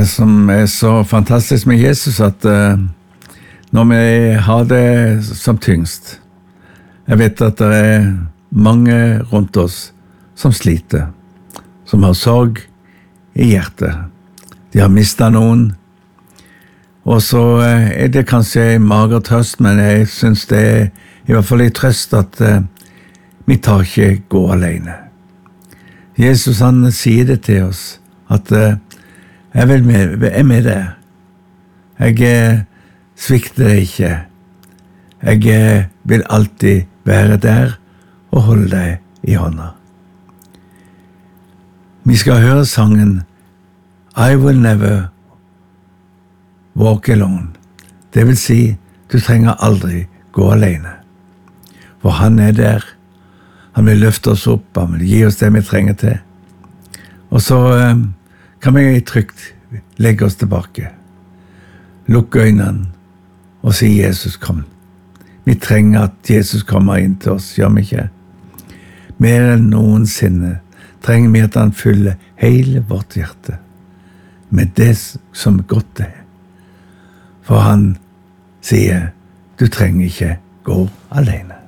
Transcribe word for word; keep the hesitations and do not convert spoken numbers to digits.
Det som er så fantastisk med Jesus, at uh, når vi har det som tyngst, jeg vet at det er mange rundt oss som sliter, som har sorg i hjertet. De har mistet noen, og så uh, er det kanskje en mager trøst, men jeg synes det er i hvert fall en trøst at uh, vi tar ikke gå alene. Jesus han sier det til oss, at uh, jeg vil med, er med deg. Jeg uh, svikter deg ikke. Jeg uh, vil alltid være der og holde deg i hånda. Vi skal høre sangen I will never walk alone. Det vil si, du trenger aldri gå alene. For han er der. Han vil løfte oss opp, han vil gi oss det vi trenger til. Og så um, kan vi trygt legge oss tilbake. Lukke øynene og si Jesus kom. Vi trenger at Jesus kommer inn til oss, gjør vi ikke? Mer enn noensinne trenger vi at han fyller hele vårt hjerte med det som godt er. For han sier, du trenger ikke gå alene.